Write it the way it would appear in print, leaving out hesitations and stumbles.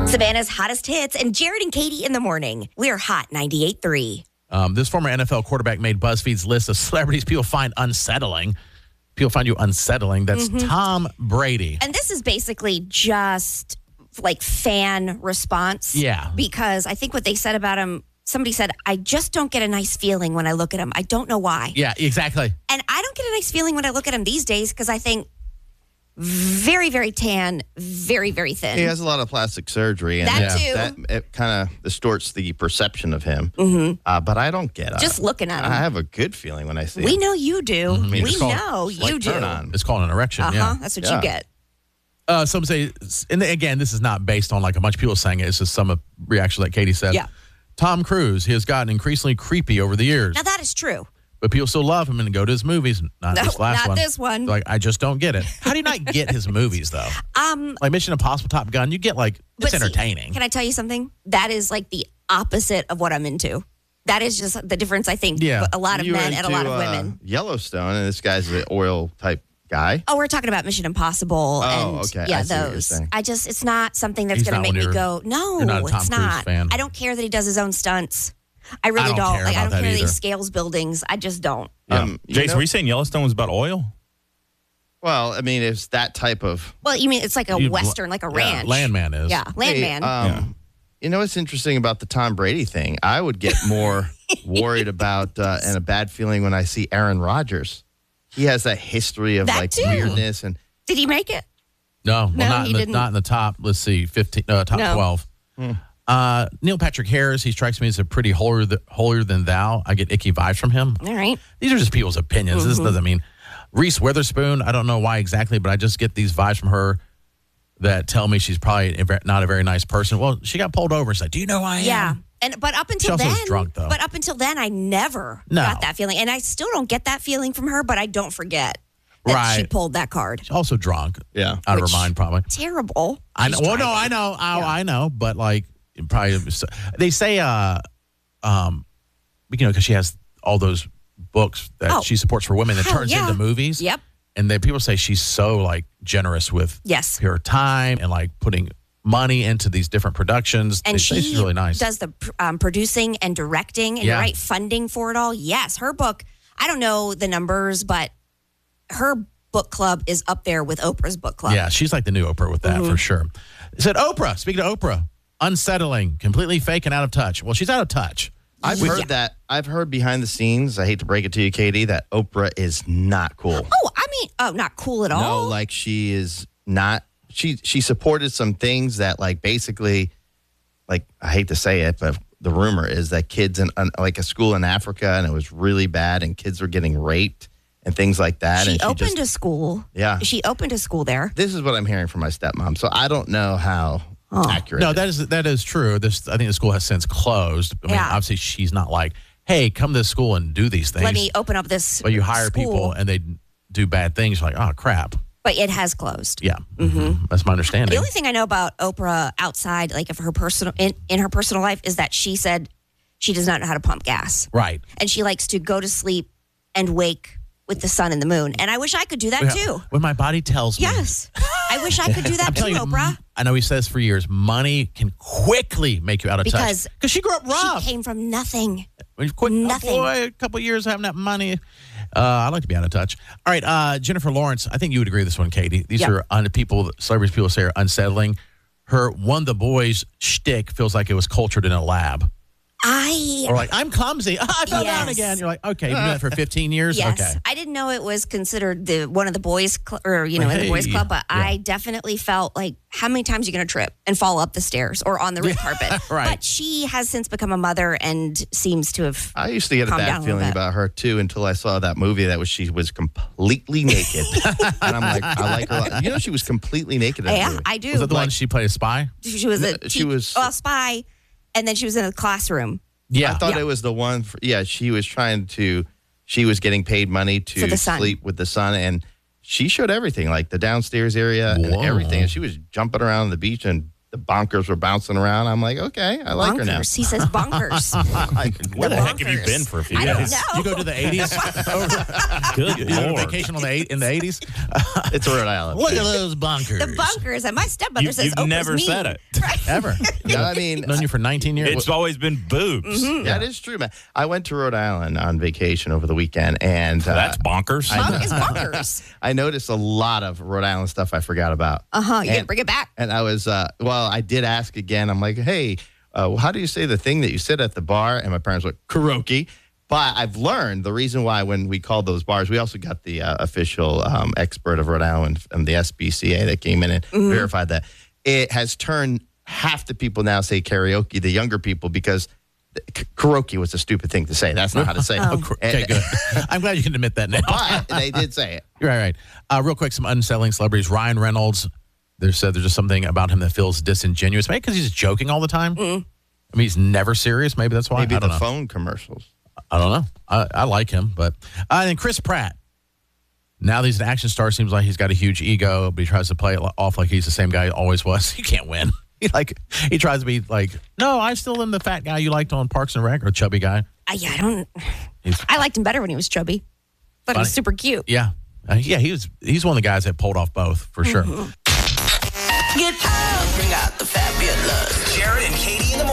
Savannah's hottest hits and Jared and Katie in the morning. We're Hot 98.3. This former NFL quarterback made BuzzFeed's list of celebrities people find unsettling. People find you unsettling. That's Tom Brady. And this is basically just like fan response. Yeah. Because I think what they said about him, somebody said, I just don't get a nice feeling when I look at him. I don't know why. Yeah, exactly. And I don't get a nice feeling when I look at him these days because I think very, very tan, very, very thin. He has a lot of plastic surgery. And That too. That it kind of distorts the perception of him. But I don't get it. Just looking at him. I have a good feeling when I see We him. know you do. mean, We it's called- know it's you like do. turn on. It's called an erection, yeah. That's what you get. Some say, and again, this is not based on like a bunch of people saying it. It's just some reaction that Katie said. Yeah. Tom Cruise, he has gotten increasingly creepy over the years. Now, that is true. But people still love him and go to his movies. Not No, this last not one. this one. Like, I just don't get it. How do you not get his movies, though? Like Mission Impossible, Top Gun, you get like, it's But see, entertaining. Can I tell you something? That is like the opposite of what I'm into. That is just the difference, I think. Yeah. A lot of You men and a lot of into, women. Yellowstone, and this guy's an oil type guy. Oh, we're talking about Mission Impossible. Oh, and okay. Yeah, I see what you're those. saying. It's not something that's He's going to not make one me of your- go, no, you're not a Tom it's Cruise not. fan. I don't care that he does his own stunts. I really don't don't. care Like, I about don't care that that he either. scales buildings. I just don't. You Jason, know- were you saying Yellowstone was about oil? Well, I mean, it's that type of. Well, you mean it's like a You- Western, like a ranch. Landman is. Yeah, Landman. Hey, You know what's interesting about the Tom Brady thing? I would get more worried about and a bad feeling when I see Aaron Rodgers. He has that history of That like too. weirdness and. Did he make it? No, No, well, he didn't. not in the top. Let's see, 15, top No. 12. Neil Patrick Harris, he strikes me as a pretty holier than thou. I get icky vibes from him. All right. These are just people's opinions. This doesn't mean Reese Witherspoon. I don't know why exactly, but I just get these vibes from her that tell me she's probably not a very nice person. Well, she got pulled over and said, "Do you know who I am?" Yeah. But up until also then, was drunk, though. But up until then, I never No. got that feeling, and I still don't get that feeling from her. But I don't forget that she Right. pulled that card. She's also drunk. Yeah. out of Which- her mind, probably. Terrible. I know. She's Well, no, driving. I know. I know. But like, probably they say, because she has all those books that Oh. she supports for women that Hell turns yeah. into movies. Yep. And then people say she's so like generous with Yes. her time and like putting money into these different productions. And They say she she's really nice. does the producing and directing and Yeah. you're right, funding for it all. Yes, her book. I don't know the numbers, but her book club is up there with Oprah's book club. Yeah, she's like the new Oprah with that for sure. It said Oprah. Speaking of Oprah, unsettling, completely fake and out of touch. Well, she's out of touch. I've heard that. I've heard behind the scenes. I hate to break it to you, Katie, that Oprah is not cool. Oh, I mean, not cool at all. No, like she is not. She supported some things that like basically, like I hate to say it, but the rumor is that kids in like a school in Africa and it was really bad and kids were getting raped and things like that. She and opened a school. Yeah. She opened a school there. This is what I'm hearing from my stepmom. So I don't know how accurate. No, it is. that is true. I think the school has since closed. I mean, Yeah. obviously she's not like, hey, come to this school and do these things. Let me open up this But you hire school. people and they do bad things. You're like, oh, crap. But it has closed. Yeah. That's my understanding. The only thing I know about Oprah outside, like of her personal in her personal life, is that she said she does not know how to pump gas, Right. and she likes to go to sleep and wake with the sun and the moon. And I wish I could do that too. When my body tells me. Yes, I wish I could do that I'm too, telling you, Oprah. I know he says for years, money can quickly make you out of Because touch. Because she grew up rough. She came from nothing. When you quit, nothing. Oh boy, a couple of years having that money. I like to be out of touch. All right, Jennifer Lawrence. I think you would agree with this one, Katie. These Yep. are celebrities people say are unsettling. Her One the Boys shtick feels like it was cultured in a lab. Or like, I'm clumsy. I fell down Yes. again. You're like, okay, you've been doing that for 15 years? Yes, Okay. I didn't know it was considered one of the boys, in the boys Hey. club. But Yeah. I definitely felt like, how many times are you going to trip and fall up the stairs or on the red carpet? Right. But she has since become a mother and seems to have. I used to get a Calm down bad a little feeling bit. about her too until I saw that movie that she was completely naked, and I'm like, I like her. A lot. You know, she was completely naked. In that Yeah, movie. I do. Was that the one she played a spy? She was a spy, and then she was in a classroom. Yeah. I thought it was the one. She was she was getting paid money For the to sun. sleep with the sun, and she showed everything, like the downstairs area and Whoa. everything. And she was jumping around on the beach, and the bonkers were bouncing around. I'm like, okay, I like her now. Bonkers. He says bonkers. Where the heck have you bonkers. been for a few I don't days? know. You go to the 80s? Good You go on Lord. vacation in the 80s? It's Rhode Island. Look at those bunkers. The bunkers. And my stepmother says You've Oprah's never mean. said it. ever. No, I mean, Known you for 19 years. It's always been boobs. that is true, man. I went to Rhode Island on vacation over the weekend, and That's bonkers. It's bonkers. I noticed a lot of Rhode Island stuff I forgot about. You And- can bring it back. And I was, I did ask again. I'm like, hey, how do you say the thing that you sit at the bar? And my parents went, karaoke. But I've learned the reason why when we called those bars, we also got the official expert of Rhode Island and the SBCA that came in and verified that. It has turned half the people now say karaoke, the younger people, because karaoke was a stupid thing to say. That's not how to say it. Okay, good. I'm glad you can admit that now. But they did say it. Right. Real quick, some unsettling celebrities. Ryan Reynolds, they said there's just something about him that feels disingenuous. Maybe because he's joking all the time. I mean, he's never serious. Maybe that's why. Maybe I don't the know. phone commercials. I don't know. I like him, but and Chris Pratt. Now that he's an action star, seems like he's got a huge ego, but he tries to play it off like he's the same guy he always was. You can't win. He tries to be like, no, I still am the fat guy you liked on Parks and Rec, or chubby guy. I liked him better when he was chubby. Thought he was super cute. Yeah, he's one of the guys that pulled off both for sure. Get up, bring out the fabulous. Jared and Katie in the morning.